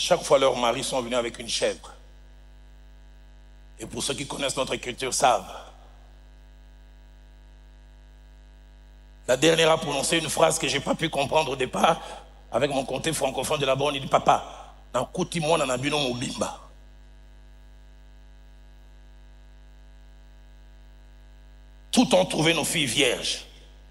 chaque fois leurs maris sont venus avec une chèvre. Et pour ceux qui connaissent notre écriture savent. La dernière a prononcé une phrase que je n'ai pas pu comprendre au départ. Avec mon comté francophone de là-bas, on dit papa, tout ont trouvé nos filles vierges.